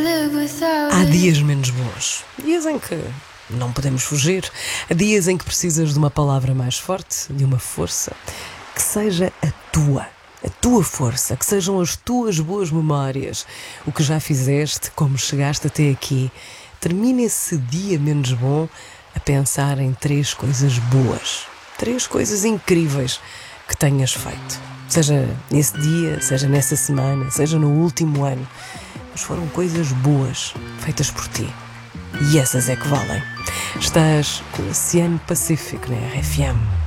Há dias menos bons, dias em que não podemos fugir, há dias em que precisas de uma palavra mais forte, de uma força, que seja a tua força, que sejam as tuas boas memórias, o que já fizeste, como chegaste até aqui. Termina esse dia menos bom a pensar em 3 coisas boas, 3 coisas incríveis que tenhas feito. Seja nesse dia, seja nessa semana, seja no último ano. Mas foram coisas boas feitas por ti. E essas é que valem. Estás com o Oceano Pacífico na RFM.